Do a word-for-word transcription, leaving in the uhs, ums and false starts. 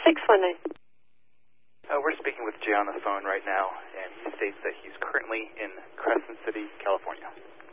six one nine. Uh, we're speaking with Jay on the phone right now, and he states that he's currently in Crescent City, California.